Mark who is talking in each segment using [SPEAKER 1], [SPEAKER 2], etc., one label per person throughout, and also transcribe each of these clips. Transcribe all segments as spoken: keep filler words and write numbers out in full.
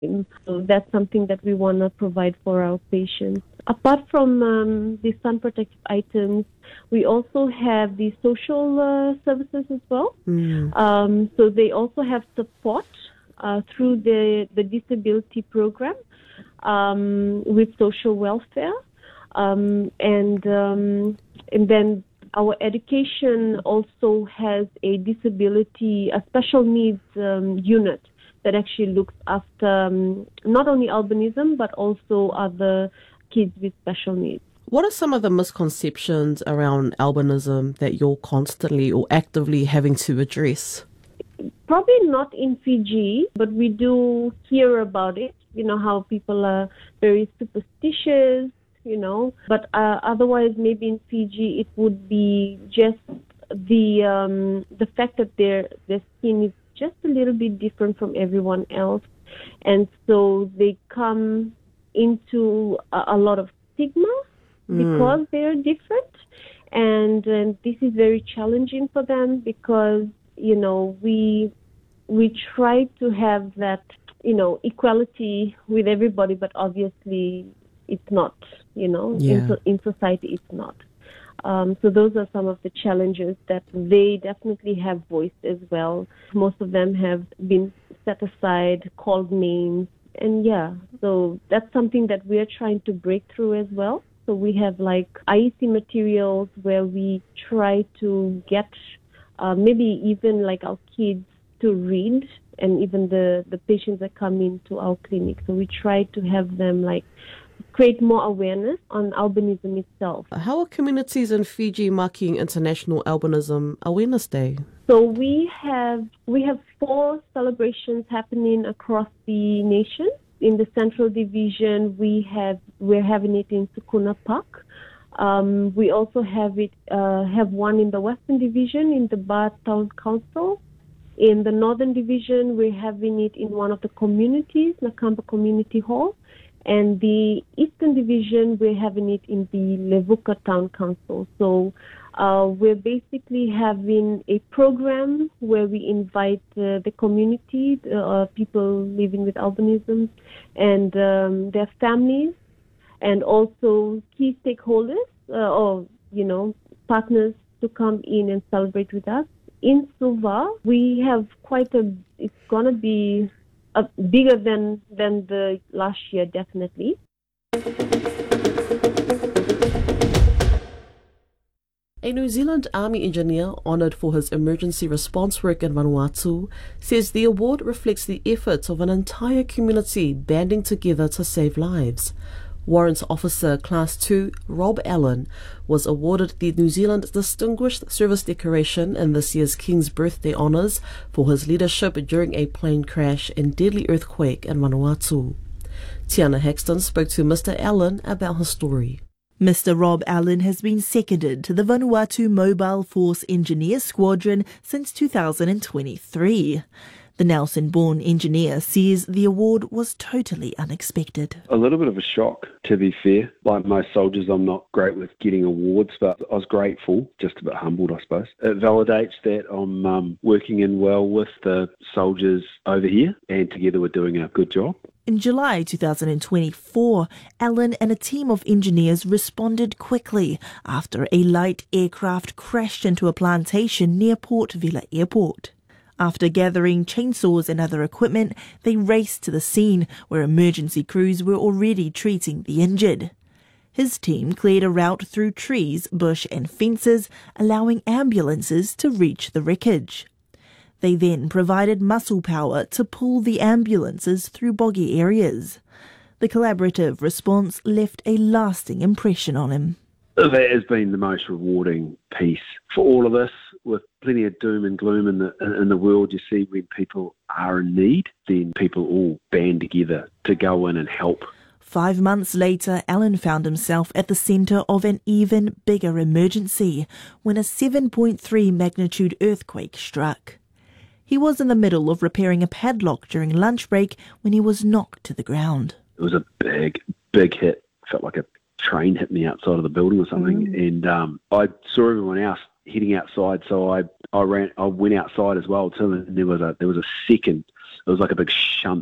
[SPEAKER 1] So that's something that we want to provide for our patients. Apart from um, the sun protective items, we also have the social uh, services as well.
[SPEAKER 2] Mm.
[SPEAKER 1] Um, so they also have support uh, through the, the disability program um, with social welfare. Um, and, um, and then our education also has a disability, a special needs um, unit that actually looks after um, not only albinism, but also other kids with special needs.
[SPEAKER 2] What are some of the misconceptions around albinism that you're constantly or actively having to address?
[SPEAKER 1] Probably not in Fiji, but we do hear about it. You know, how people are very superstitious, you know. But uh, otherwise, maybe in Fiji, it would be just the um, the fact that their their skin is just a little bit different from everyone else. And so they come into a, a lot of stigma because mm. they're different. And, and this is very challenging for them because, you know, we we try to have that, you know, equality with everybody, but obviously it's not, you know,
[SPEAKER 2] yeah.
[SPEAKER 1] in, in society it's not. Um, so those are some of the challenges that they definitely have voiced as well. Most of them have been set aside, called names, and yeah, so that's something that we are trying to break through as well. So we have like I E C materials where we try to get uh, maybe even like our kids to read, and even the, the patients that come into our clinic. So we try to have them like create more awareness on albinism itself.
[SPEAKER 2] How are communities in Fiji marking International Albinism Awareness Day?
[SPEAKER 1] So we have we have four celebrations happening across the nation. In the Central Division, we have we're having it in Sukuna Park. Um, we also have it uh, have one in the Western Division in the Bar Town Council. In the Northern Division, we're having it in one of the communities, Nakamba Community Hall. And the Eastern Division, we're having it in the Levuka Town Council. So uh, we're basically having a program where we invite uh, the community, uh, people living with albinism, and um, their families, and also key stakeholders uh, or, you know, partners to come in and celebrate with us. In Suva, we have quite a, it's going to be Uh, bigger than, than the last year, definitely.
[SPEAKER 2] A New Zealand Army engineer honoured for his emergency response work in Vanuatu says the award reflects the efforts of an entire community banding together to save lives. Warrant Officer Class two Rob Allen was awarded the New Zealand Distinguished Service Decoration in this year's King's Birthday Honours for his leadership during a plane crash and deadly earthquake in Vanuatu. Tiana Hexton spoke to Mister Allen about his story.
[SPEAKER 3] Mister Rob Allen has been seconded to the Vanuatu Mobile Force Engineer Squadron since two thousand twenty-three. The Nelson-born engineer says the award was totally unexpected.
[SPEAKER 4] A little bit of a shock, to be fair. Like most soldiers, I'm not great with getting awards, but I was grateful, just a bit humbled, I suppose. It validates that I'm um, working in well with the soldiers over here, and together we're doing a good job.
[SPEAKER 3] In July two thousand twenty-four, Allen and a team of engineers responded quickly after a light aircraft crashed into a plantation near Port Vila Airport. After gathering chainsaws and other equipment, they raced to the scene where emergency crews were already treating the injured. His team cleared a route through trees, bush and fences, allowing ambulances to reach the wreckage. They then provided muscle power to pull the ambulances through boggy areas. The collaborative response left a lasting impression on him.
[SPEAKER 4] That has been the most rewarding piece for all of us. With plenty of doom and gloom in the in the world, you see when people are in need, then people all band together to go in and help.
[SPEAKER 3] Five months later, Allen found himself at the centre of an even bigger emergency when a seven point three magnitude earthquake struck. He was in the middle of repairing a padlock during lunch break when he was knocked to the ground.
[SPEAKER 4] It was a big, big hit. Felt like a train hit me outside of the building or something, mm. and um, I saw everyone else heading outside, so I, I ran I went outside as well too, and there was a there was a second, it was like a big shunt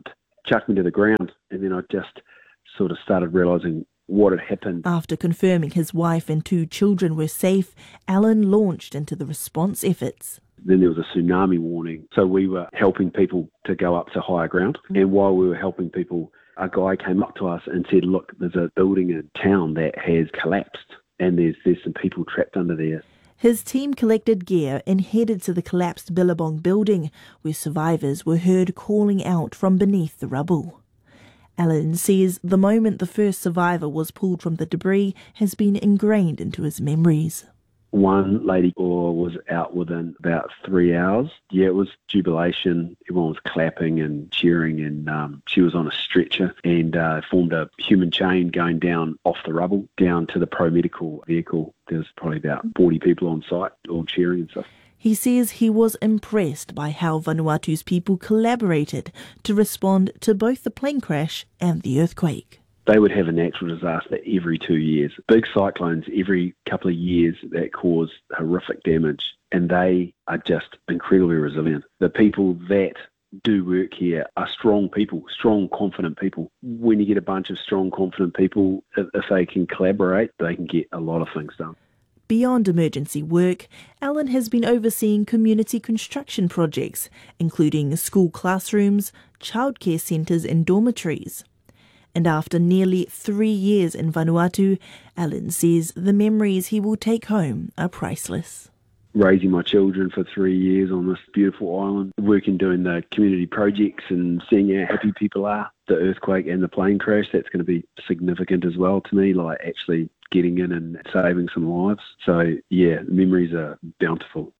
[SPEAKER 4] chucked me to the ground. And then I just sort of started realising what had happened.
[SPEAKER 3] After confirming his wife and two children were safe, Alan launched into the response efforts.
[SPEAKER 4] Then there was a tsunami warning. So we were helping people to go up to higher ground. And while we were helping people, a guy came up to us and said, look, there's a building in town that has collapsed and there's there's some people trapped under there.
[SPEAKER 3] His team collected gear and headed to the collapsed Billabong building, where survivors were heard calling out from beneath the rubble. Alan says the moment the first survivor was pulled from the debris has been ingrained into his memories.
[SPEAKER 4] One lady was out within about three hours. Yeah, it was jubilation. Everyone was clapping and cheering, and um, she was on a stretcher and uh, formed a human chain going down off the rubble, down to the pro-medical vehicle. There was probably about forty people on site, all cheering and stuff.
[SPEAKER 3] He says he was impressed by how Vanuatu's people collaborated to respond to both the plane crash and the earthquake.
[SPEAKER 4] They would have a natural disaster every two years. Big cyclones every couple of years that cause horrific damage, and they are just incredibly resilient. The people that do work here are strong people, strong, confident people. When you get a bunch of strong, confident people, if, if they can collaborate, they can get a lot of things done.
[SPEAKER 3] Beyond emergency work, Alan has been overseeing community construction projects, including school classrooms, childcare centres and dormitories. And after nearly three years in Vanuatu, Alan says the memories he will take home are priceless.
[SPEAKER 4] Raising my children for three years on this beautiful island, working doing the community projects and seeing how happy people are. The earthquake and the plane crash, that's going to be significant as well to me, like actually getting in and saving some lives. So yeah, memories are bountiful.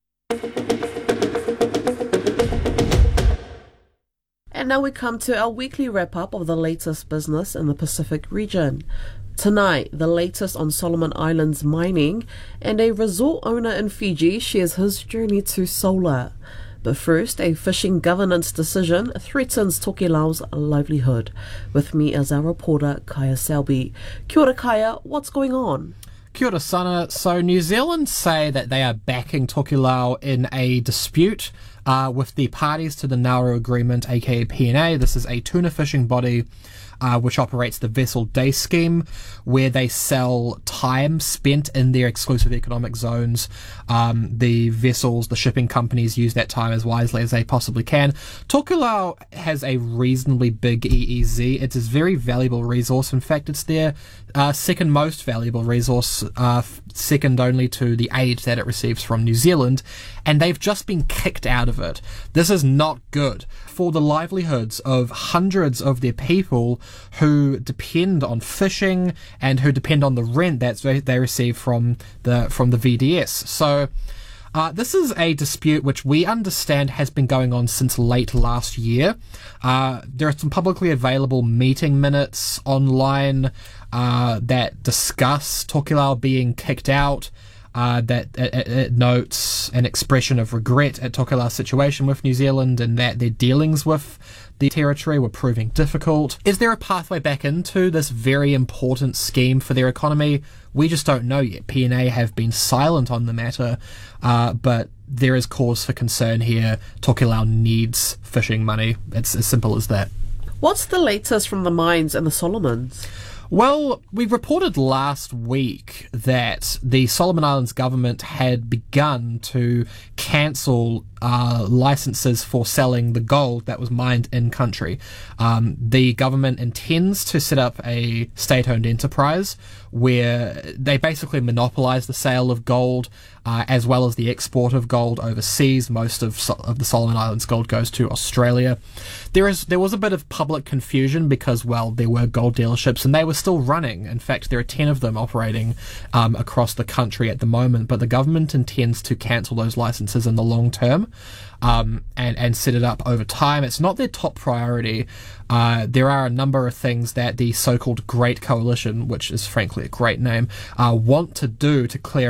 [SPEAKER 2] And now we come to our weekly wrap-up of the latest business in the Pacific region. Tonight, the latest on Solomon Islands mining, and a resort owner in Fiji shares his journey to solar. But first, a fishing governance decision threatens Tokelau's livelihood. With me as our reporter, Kaya Selby. Kia ora, Kaya, what's going on?
[SPEAKER 5] Kia ora, Sana. So New Zealand say that they are backing Tokelau in a dispute uh, with the parties to the Nauru Agreement, aka P N A. This is a tuna fishing body uh, which operates the Vessel Day Scheme, where they sell time spent in their exclusive economic zones. Um, the vessels, the shipping companies use that time as wisely as they possibly can. Tokelau has a reasonably big E E Z. It's a very valuable resource. In fact, it's their uh, second most valuable resource, uh, second only to the aid that it receives from New Zealand, and they've just been kicked out of it. This is not good for the livelihoods of hundreds of their people who depend on fishing and who depend on the rent that they receive from the from the V D S. So uh, this is a dispute which we understand has been going on since late last year. Uh, there are some publicly available meeting minutes online uh, that discuss Tokelau being kicked out. Uh, that it, it notes an expression of regret at Tokelau's situation with New Zealand and that their dealings with the territory were proving difficult. Is there a pathway back into this very important scheme for their economy? We just don't know yet. P N A have been silent on the matter, uh, but there is cause for concern here. Tokelau needs fishing money. It's as simple as that.
[SPEAKER 2] What's the latest from the mines and the Solomons?
[SPEAKER 5] Well, we reported last week that the Solomon Islands government had begun to cancel uh, licenses for selling the gold that was mined in country. Um, the government intends to set up a state-owned enterprise where they basically monopolise the sale of gold uh, as well as the export of gold overseas. Most of, so- of the Solomon Islands gold goes to Australia. There is there was a bit of public confusion because, well, there were gold dealerships and they were still running. In fact, there are ten of them operating um, across the country at the moment, but the government intends to cancel those licenses in the long term um, and, and set it up over time. It's not their top priority. Uh, there are a number of things that the so-called Great Coalition, which is frankly a great name, uh, want to do to clear up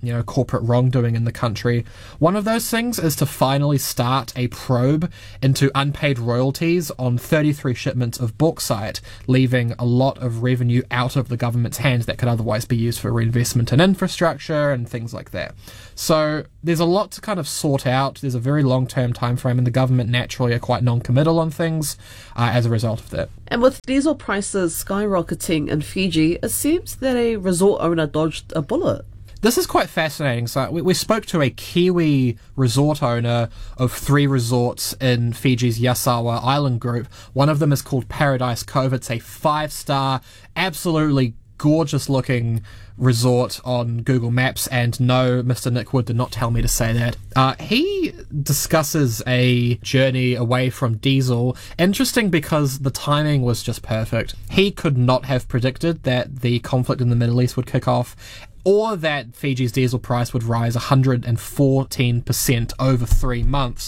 [SPEAKER 5] you know, corporate wrongdoing in the country. One of those things is to finally start a probe into unpaid royalties on thirty-three shipments of bauxite, leaving a lot of revenue out of the government's hands that could otherwise be used for reinvestment in infrastructure and things like that. So there's a lot to kind of sort out. There's a very long-term time frame, and the government naturally are quite non-committal on things uh, as a result of that.
[SPEAKER 2] And with diesel prices skyrocketing in Fiji, it seems that a resort owner dodged a bullet.
[SPEAKER 5] This is quite fascinating. So we, we spoke to a Kiwi resort owner of three resorts in Fiji's Yasawa Island group. One of them is called Paradise Cove. It's a five-star, absolutely gorgeous-looking resort on Google Maps, and no, Mister Nick Wood did not tell me to say that. Uh, he discusses a journey away from diesel. Interesting because the timing was just perfect. He could not have predicted that the conflict in the Middle East would kick off, or that Fiji's diesel price would rise one hundred fourteen percent over three months.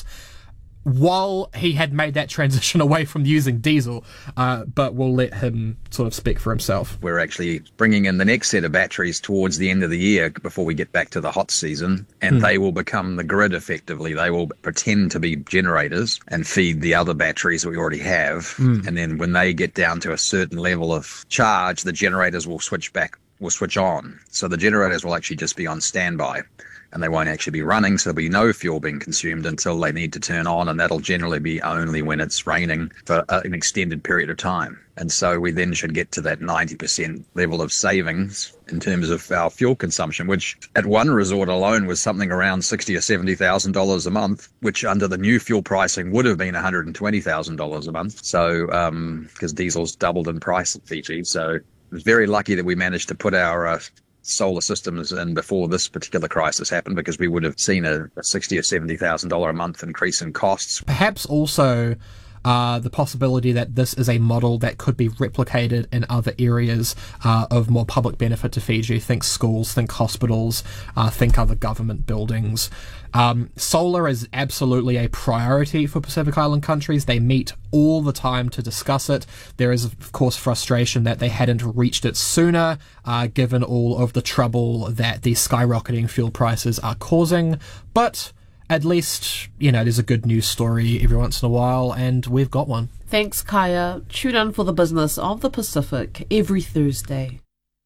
[SPEAKER 5] While he had made that transition away from using diesel, uh, but we'll let him sort of speak for himself.
[SPEAKER 6] We're actually bringing in the next set of batteries towards the end of the year before we get back to the hot season, and mm. they will become the grid effectively. They will pretend to be generators and feed the other batteries that we already have, mm. and then when they get down to a certain level of charge, the generators will switch back, will switch on. So the generators will actually just be on standby, and they won't actually be running, so there'll be no fuel being consumed until they need to turn on, and that'll generally be only when it's raining for an extended period of time. And so we then should get to that ninety percent level of savings in terms of our fuel consumption, which at one resort alone was something around sixty thousand dollars or seventy thousand dollars a month, which under the new fuel pricing would have been one hundred twenty thousand dollars a month. So, um, because diesel's doubled in price at Fiji. So it was very lucky that we managed to put our uh, solar systems in before this particular crisis happened, because we would have seen a, a sixty thousand dollars or seventy thousand dollars a month increase in costs.
[SPEAKER 5] Perhaps also uh, the possibility that this is a model that could be replicated in other areas uh, of more public benefit to Fiji. Think schools, think hospitals, uh, think other government buildings. Um, solar is absolutely a priority for Pacific Island countries. They meet all the time to discuss it. There is, of course, frustration that they hadn't reached it sooner, uh, given all of the trouble that the skyrocketing fuel prices are causing. But at least, you know, there's a good news story every once in a while, and we've got one.
[SPEAKER 2] Thanks, Kaya. Tune in for the business of the Pacific every Thursday.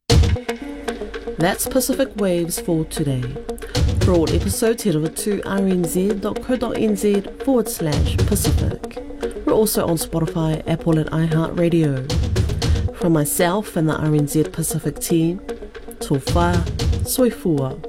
[SPEAKER 2] That's Pacific Waves for today. For all episodes, head over to rnz.co.nz forward slash Pacific. We're also on Spotify, Apple and iHeartRadio. From myself and the R N Z Pacific team, Tōwha, Soifua.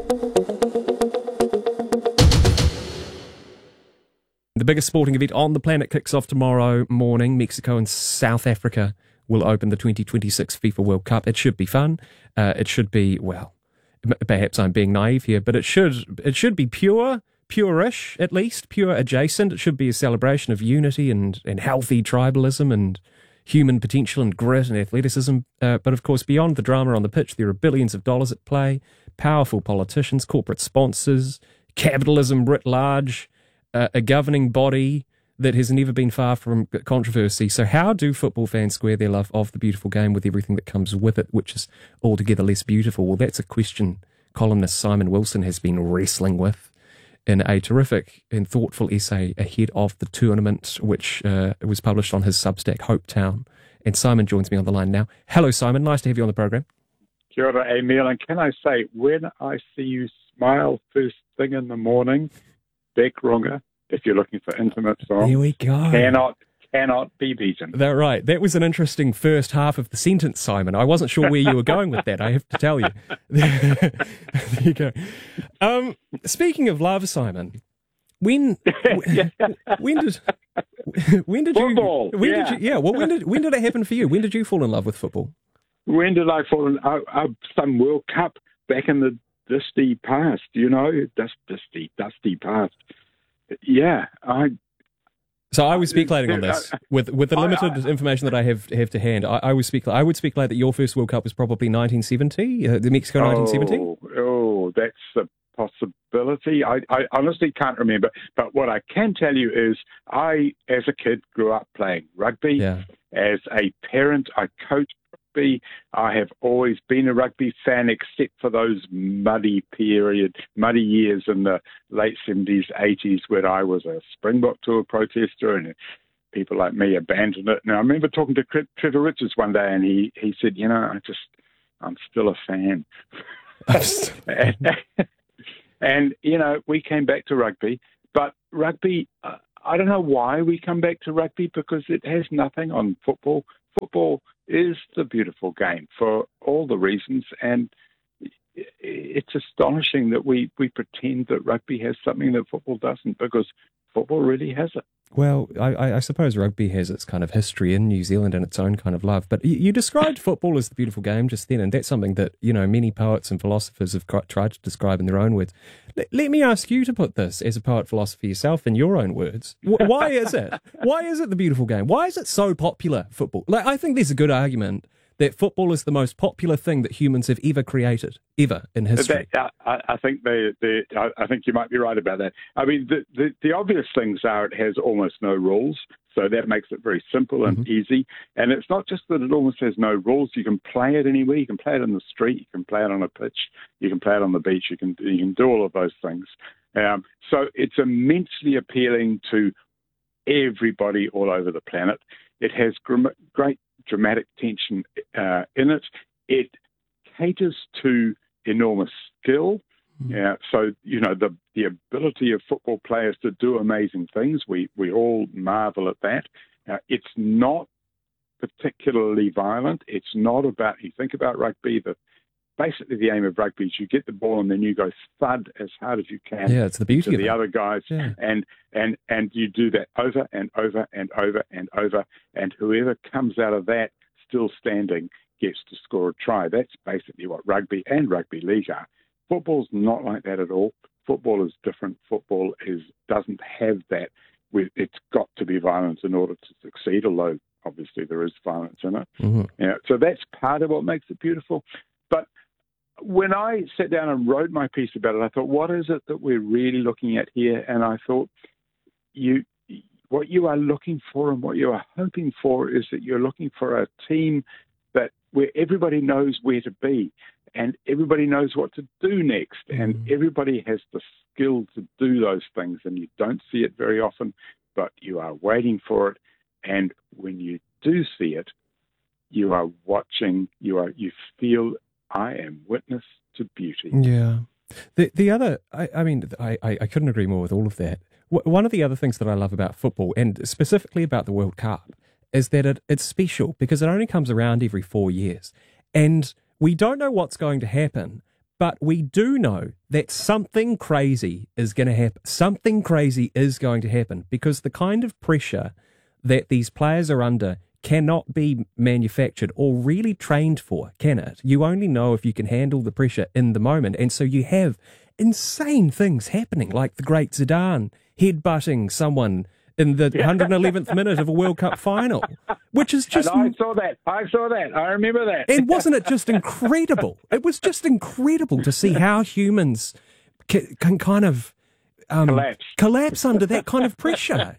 [SPEAKER 7] The biggest sporting event on the planet kicks off tomorrow morning. Mexico and South Africa will open the twenty twenty-six FIFA World Cup. It should be fun. Uh, it should be, well, perhaps I'm being naive here, but it should it should be pure, pure-ish at least, pure adjacent. It should be a celebration of unity and, and healthy tribalism and human potential and grit and athleticism. Uh, but of course, beyond the drama on the pitch, there are billions of dollars at play, powerful politicians, corporate sponsors, capitalism writ large, uh, a governing body that has never been far from controversy. So how do football fans square their love of the beautiful game with everything that comes with it, which is altogether less beautiful? Well, that's a question columnist Simon Wilson has been wrestling with in a terrific and thoughtful essay ahead of the tournament, which uh, was published on his Substack, Hopetown. And Simon joins me on the line now. Hello, Simon. Nice to have you on the program.
[SPEAKER 8] Kia ora, Emil. And can I say, when I see you smile first thing in the morning, Beck Runga, if you're looking for intimate songs,
[SPEAKER 7] there we go.
[SPEAKER 8] Cannot, cannot be beaten.
[SPEAKER 7] That's right. That was an interesting first half of the sentence, Simon. I wasn't sure where you were going with that, I have to tell you. There you go. Um, speaking of love, Simon, when when did when did
[SPEAKER 8] football,
[SPEAKER 7] you when
[SPEAKER 8] yeah.
[SPEAKER 7] did you yeah well when did when did it happen for you? When did you fall in love with football?
[SPEAKER 8] When did I fall in uh, uh, some World Cup back in the dusty past? You know, dust, dusty, dusty past. Yeah, I.
[SPEAKER 7] So I was speculating on this with with the limited I, I, information that I have have to hand. I, I was spec- I would speculate that your first World Cup was probably nineteen seventy, uh, the Mexico
[SPEAKER 8] oh,
[SPEAKER 7] nineteen seventy.
[SPEAKER 8] Oh, that's a possibility. I, I honestly can't remember. But what I can tell you is, I, as a kid, grew up playing rugby.
[SPEAKER 7] Yeah.
[SPEAKER 8] As a parent, I coached rugby. I have always been a rugby fan, except for those muddy period, muddy years in the late seventies, eighties, where I was a Springbok tour protester and people like me abandoned it. Now, I remember talking to Trevor Richards one day, and he, he said, you know, I just, I'm still a fan. and, and, you know, we came back to rugby, but rugby, uh, I don't know why we come back to rugby, because it has nothing on football. Football is the beautiful game for all the reasons, and it's astonishing that we, we pretend that rugby has something that football doesn't, because football really has it.
[SPEAKER 7] Well, I, I suppose rugby has its kind of history in New Zealand and its own kind of love. But you, you described football as the beautiful game just then, and that's something that, you know, many poets and philosophers have tried to describe in their own words. Let, let me ask you to put this as a poet philosopher yourself in your own words. Why is it? Why is it the beautiful game? Why is it so popular, football? Like, I think there's a good argument that football is the most popular thing that humans have ever created, ever in history.
[SPEAKER 8] That, I, I think they, they, I think you might be right about that. I mean, the, the, the obvious things are it has almost no rules, so that makes it very simple and mm-hmm. easy. And it's not just that it almost has no rules. You can play it anywhere. You can play it in the street. You can play it on a pitch. You can play it on the beach. You can you can do all of those things. Um, so it's immensely appealing to everybody all over the planet. It has gr- great dramatic tension uh, in it. It caters to enormous skill. Mm-hmm. Yeah, so, you know, the the ability of football players to do amazing things, we, we all marvel at that. Uh, it's not particularly violent. It's not about, you think about rugby, the basically the aim of rugby is you get the ball and then you go thud as hard as you can.
[SPEAKER 7] Yeah, it's the beauty
[SPEAKER 8] to
[SPEAKER 7] of
[SPEAKER 8] the
[SPEAKER 7] it.
[SPEAKER 8] other guys,
[SPEAKER 7] yeah.
[SPEAKER 8] and and and you do that over and over and over and over, and whoever comes out of that still standing gets to score a try. That's basically what rugby and rugby league are. Football's not like that at all. Football is different. Football is doesn't have that. It's got to be violent in order to succeed, although obviously there is violence in it.
[SPEAKER 7] Mm-hmm.
[SPEAKER 8] Yeah, so that's part of what makes it beautiful. But when I sat down and wrote my piece about it, I thought, what is it that we're really looking at here? And I thought, you, what you are looking for and what you are hoping for is that you're looking for a team that where everybody knows where to be and everybody knows what to do next, mm. and everybody has the skill to do those things. And you don't see it very often, but you are waiting for it. And when you do see it, you are watching. You are. You feel. I am witness to beauty.
[SPEAKER 7] Yeah. The the other, I, I mean, I, I couldn't agree more with all of that. W- one of the other things that I love about football, and specifically about the World Cup, is that it, it's special because it only comes around every four years. And we don't know what's going to happen, but we do know that something crazy is going to happen. Something crazy is going to happen because the kind of pressure that these players are under cannot be manufactured or really trained for, can it? You only know if you can handle the pressure in the moment. And so you have insane things happening, like the great Zidane headbutting someone in the one hundred eleventh minute of a World Cup final, which is just...
[SPEAKER 8] And I saw that. I saw that. I remember that.
[SPEAKER 7] And wasn't it just incredible? It was just incredible to see how humans can, can kind of um,
[SPEAKER 8] collapse.
[SPEAKER 7] collapse under that kind of pressure.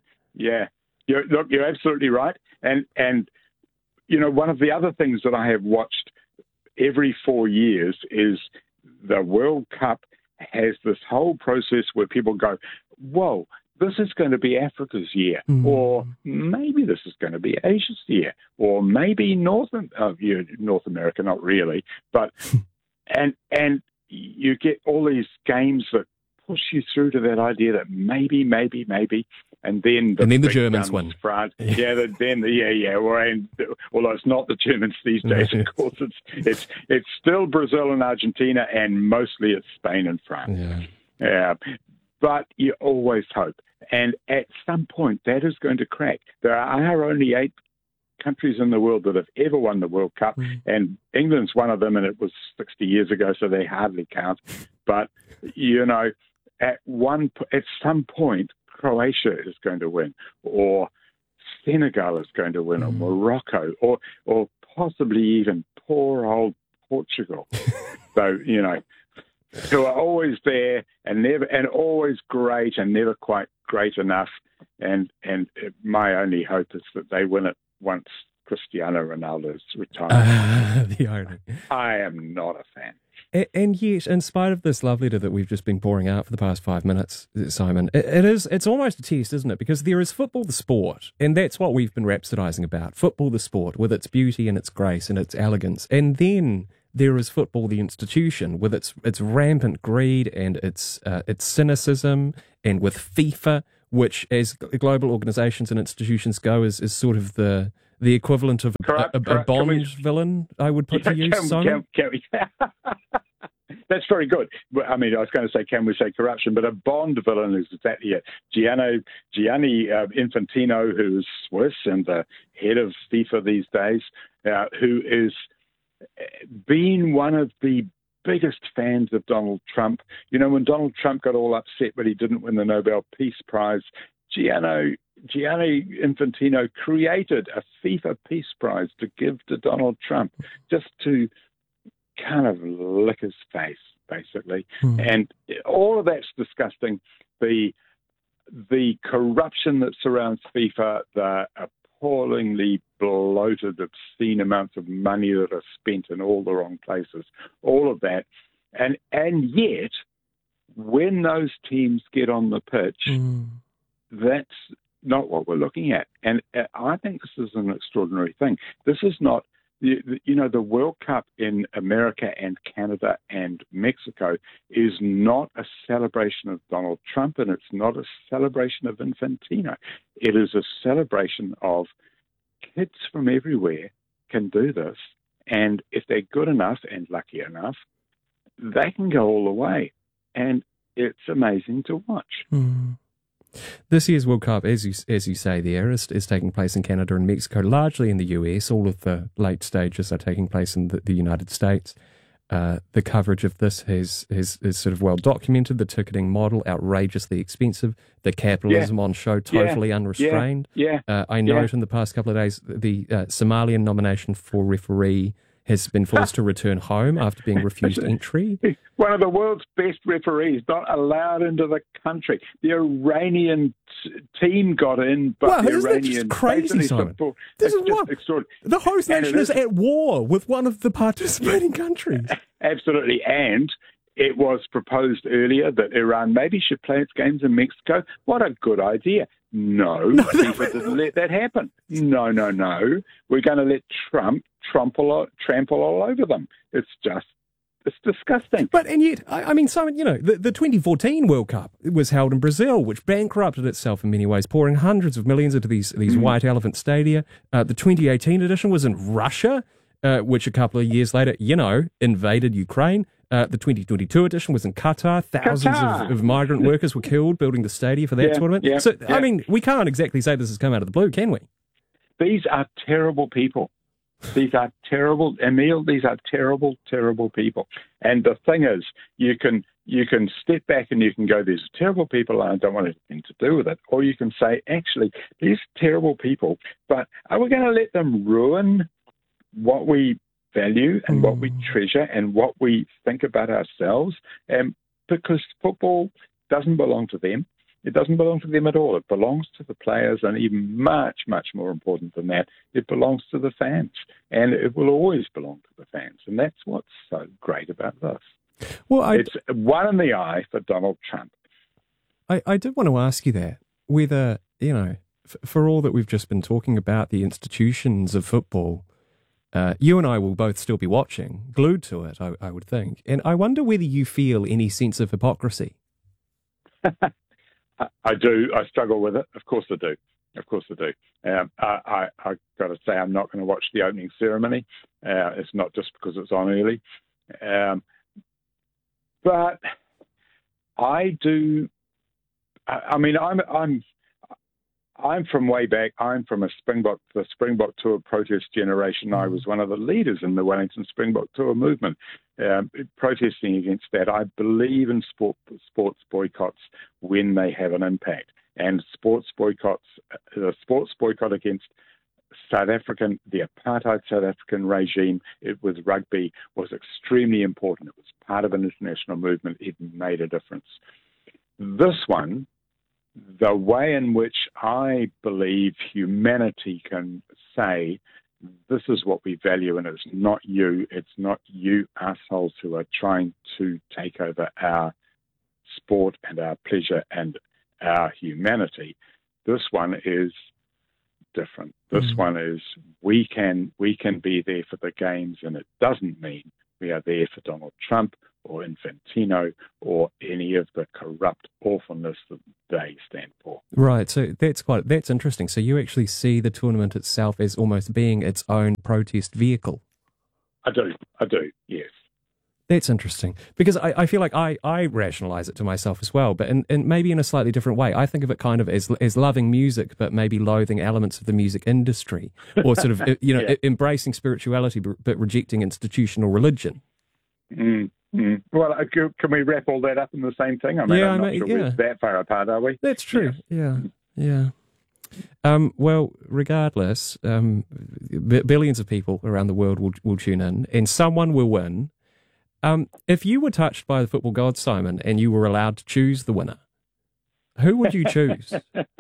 [SPEAKER 8] Yeah. You're, look, you're absolutely right. And, and, you know, one of the other things that I have watched every four years is the World Cup has this whole process where people go, whoa, this is going to be Africa's year, mm. or maybe this is going to be Asia's year, or maybe North, uh, North America, not really, but, and, and you get all these games that push you through to that idea that maybe, maybe, maybe, and then the,
[SPEAKER 7] and then the Germans win.
[SPEAKER 8] France, yeah, the, then the, yeah, yeah. Well, and, although it's not the Germans these days, of course, it's it's it's still Brazil and Argentina, and mostly it's Spain and France.
[SPEAKER 7] Yeah.
[SPEAKER 8] Yeah, but you always hope, and at some point that is going to crack. There are only eight countries in the world that have ever won the World Cup, mm. and England's one of them, and it was sixty years ago, so they hardly count. But you know, at one at some point, Croatia is going to win, or Senegal is going to win, mm. or Morocco, or or possibly even poor old Portugal. So, you know, who are always there and never and always great and never quite great enough. And and my only hope is that they win it once Cristiano Cristiano Ronaldo's retirement.
[SPEAKER 7] Uh, the irony.
[SPEAKER 8] I am not a fan.
[SPEAKER 7] And, and yet, in spite of this love letter that we've just been pouring out for the past five minutes, Simon, it, it is, it's almost a test, isn't it? Because there is football the sport, and that's what we've been rhapsodising about. Football the sport, with its beauty and its grace and its elegance. And then there is football the institution, with its its rampant greed and its uh, its cynicism, and with FIFA, which, as global organisations and institutions go, is, is sort of the the equivalent of
[SPEAKER 8] Correct,
[SPEAKER 7] a, a, a
[SPEAKER 8] correct.
[SPEAKER 7] Bond
[SPEAKER 8] we,
[SPEAKER 7] villain, I would put
[SPEAKER 8] yeah,
[SPEAKER 7] to you,
[SPEAKER 8] can,
[SPEAKER 7] Simon.
[SPEAKER 8] Can, can we, that's very good. I mean, I was going to say, can we say corruption? But a Bond villain is exactly it. Gianni, Gianni uh, Infantino, who is Swiss and the head of FIFA these days, uh, who is being one of the biggest fans of Donald Trump. You know, when Donald Trump got all upset but he didn't win the Nobel Peace Prize, Gianni, Gianni Infantino created a FIFA Peace Prize to give to Donald Trump, just to kind of lick his face, basically. Hmm. And all of that's disgusting. The the corruption that surrounds FIFA, the appallingly bloated, obscene amounts of money that are spent in all the wrong places, all of that. And and yet, when those teams get on the pitch, mm. that's not what we're looking at. And I think this is an extraordinary thing. This is not, you know, the World Cup in America and Canada and Mexico is not a celebration of Donald Trump, and it's not a celebration of Infantino. It is a celebration of kids from everywhere can do this, and if they're good enough and lucky enough, they can go all the way. And it's amazing to watch.
[SPEAKER 7] Mm. This year's World Cup, as you as you say there, is, is taking place in Canada and Mexico, largely in the U S. All of the late stages are taking place in the, the United States. Uh, the coverage of this has, has is sort of well documented. The ticketing model, outrageously expensive. The capitalism yeah. on show, totally
[SPEAKER 8] yeah.
[SPEAKER 7] unrestrained.
[SPEAKER 8] Yeah.
[SPEAKER 7] Uh, I note
[SPEAKER 8] yeah.
[SPEAKER 7] in the past couple of days the uh, Somalian nomination for referee has been forced to return home after being refused entry.
[SPEAKER 8] One of the world's best referees not allowed into the country. The Iranian t- team got in, but
[SPEAKER 7] well,
[SPEAKER 8] the
[SPEAKER 7] isn't
[SPEAKER 8] Iranian
[SPEAKER 7] that just crazy, Simon?
[SPEAKER 8] Football,
[SPEAKER 7] this is
[SPEAKER 8] just
[SPEAKER 7] what
[SPEAKER 8] extraordinary.
[SPEAKER 7] The host
[SPEAKER 8] and
[SPEAKER 7] nation is,
[SPEAKER 8] is
[SPEAKER 7] at war with one of the participating countries.
[SPEAKER 8] Absolutely, and it was proposed earlier that Iran maybe should play its games in Mexico. What a good idea. No,
[SPEAKER 7] no
[SPEAKER 8] FIFA didn't let that happen. No, no, no. We're going to let Trump trample, trample all over them. It's just, it's disgusting.
[SPEAKER 7] But, and yet, I, I mean, Simon, you know, the, the twenty fourteen World Cup was held in Brazil, which bankrupted itself in many ways, pouring hundreds of millions into these, these mm. white elephant stadia. Uh, the twenty eighteen edition was in Russia, uh, which a couple of years later, you know, invaded Ukraine. Uh, the twenty twenty-two edition was in Qatar. Thousands Qatar. Of, of migrant workers were killed building the stadia for that
[SPEAKER 8] yeah,
[SPEAKER 7] tournament.
[SPEAKER 8] Yeah,
[SPEAKER 7] so,
[SPEAKER 8] yeah.
[SPEAKER 7] I mean, we can't exactly say this has come out of the blue, can we?
[SPEAKER 8] These are terrible people. These are terrible, Emil, these are terrible, terrible people. And the thing is, you can you can step back and you can go, these are terrible people and I don't want anything to do with it. Or you can say, actually, these terrible people, but are we going to let them ruin what we value and what we treasure and what we think about ourselves? Um, because football doesn't belong to them. It doesn't belong to them at all. It belongs to the players, and even much, much more important than that, it belongs to the fans. And it will always belong to the fans. And that's what's so great about this.
[SPEAKER 7] Well, I,
[SPEAKER 8] it's one in the eye for Donald Trump.
[SPEAKER 7] I, I did want to ask you that, whether, you know, f- for all that we've just been talking about, the institutions of football, Uh, you and I will both still be watching, glued to it, I, I would think. And I wonder whether you feel any sense of hypocrisy.
[SPEAKER 8] I, I do. I struggle with it. Of course I do. Of course I do. Um, I, I, I've got to say I'm not going to watch the opening ceremony. Uh, it's not just because it's on early. Um, but I do. I, I mean, I'm... I'm I'm from way back. I'm from a Springbok, the Springbok Tour protest generation. I was one of the leaders in the Wellington Springbok Tour movement, um, protesting against that. I believe in sport, sports boycotts when they have an impact. And sports boycotts, the sports boycott against South African, the apartheid South African regime, it was rugby, was extremely important. It was part of an international movement. It made a difference. This one, the way in which I believe humanity can say this is what we value, and it's not you. It's not you assholes who are trying to take over our sport and our pleasure and our humanity. This one is different. This mm. one is we can we can be there for the games, and it doesn't mean we are there for Donald Trump or Infantino or any of the corrupt awfulness that they stand for.
[SPEAKER 7] Right, so that's quite that's interesting. So you actually see the tournament itself as almost being its own protest vehicle.
[SPEAKER 8] I do, I do, yes.
[SPEAKER 7] That's interesting, because I, I feel like I, I rationalise it to myself as well, but in, in maybe in a slightly different way. I think of it kind of as as loving music, but maybe loathing elements of the music industry, or sort of you know yeah. embracing spirituality but rejecting institutional religion.
[SPEAKER 8] Mm, mm. Well, uh, can we wrap all that up in the same thing? I mean,
[SPEAKER 7] yeah,
[SPEAKER 8] I'm not
[SPEAKER 7] I mean,
[SPEAKER 8] sure
[SPEAKER 7] yeah.
[SPEAKER 8] we're that far apart, are we?
[SPEAKER 7] That's true. Yeah, yeah. yeah. Um, well, regardless, um, b- billions of people around the world will will tune in, and someone will win. Um, if you were touched by the football god, Simon, and you were allowed to choose the winner, who would you choose?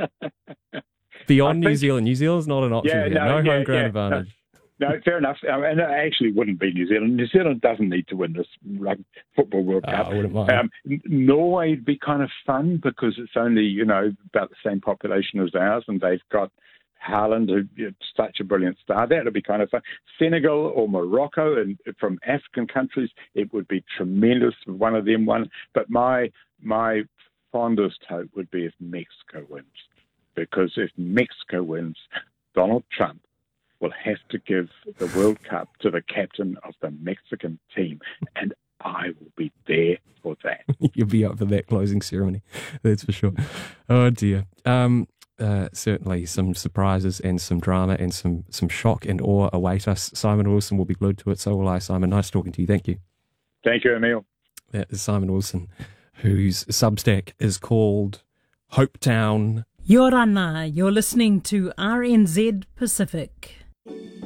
[SPEAKER 7] Beyond New Zealand. New Zealand's not an option
[SPEAKER 8] yeah,
[SPEAKER 7] here.
[SPEAKER 8] No,
[SPEAKER 7] no
[SPEAKER 8] yeah,
[SPEAKER 7] home ground
[SPEAKER 8] yeah,
[SPEAKER 7] advantage.
[SPEAKER 8] No, no, fair enough. Um, and it actually wouldn't be New Zealand. New Zealand doesn't need to win this Rugby Football World
[SPEAKER 7] Oh,
[SPEAKER 8] Cup.
[SPEAKER 7] I wouldn't mind.
[SPEAKER 8] Um, Norway would be kind of fun because it's only, you know, about the same population as ours, and they've got Haaland, who's such a brilliant star. That would be kind of fun. Senegal or Morocco, and from African countries, it would be tremendous if one of them won. But my my fondest hope would be if Mexico wins, because if Mexico wins, Donald Trump will have to give the World Cup to the captain of the Mexican team, and I will be there for that.
[SPEAKER 7] You'll be up for that closing ceremony, that's for sure. Oh dear. Um, Uh, certainly some surprises and some drama and some, some shock and awe await us. Simon Wilson will be glued to it, so will I. Simon, nice talking to you. Thank you.
[SPEAKER 8] Thank you, Emil.
[SPEAKER 7] That is Simon Wilson, whose Substack is called Hopetown.
[SPEAKER 9] Yorana, you're listening to R N Z Pacific.